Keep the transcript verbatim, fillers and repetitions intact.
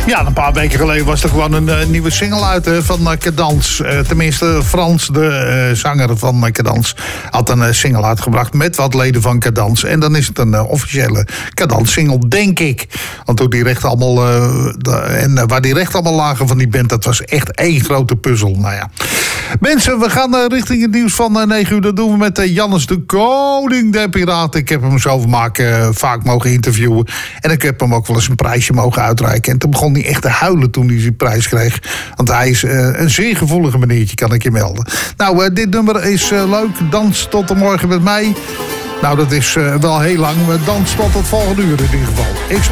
Ja, een paar weken geleden was er gewoon een uh, nieuwe single uit uh, van uh, Cadans. Uh, tenminste, Frans, de uh, zanger van uh, Cadans, had een uh, single uitgebracht met wat leden van Cadans. En dan is het een uh, officiële Cadans-single, denk ik. Want hoe die rechten allemaal, uh, de, en uh, waar die rechten allemaal lagen van die band, dat was echt één grote puzzel. Nou ja. Mensen, we gaan uh, richting het nieuws van uh, negen uur. Dat doen we met uh, Jannes de Koning der Piraten. Ik heb hem zo vermaak uh, vaak mogen interviewen. En ik heb hem ook wel eens een prijsje mogen uitreiken. En toen begon hij echt te huilen toen hij zijn prijs kreeg. Want hij is uh, een zeer gevoelige meneertje, kan ik je melden. Nou, uh, dit nummer is uh, leuk. Dans tot de morgen met mij. Nou, dat is uh, wel heel lang. Maar dans tot het volgende uur in ieder geval. Ik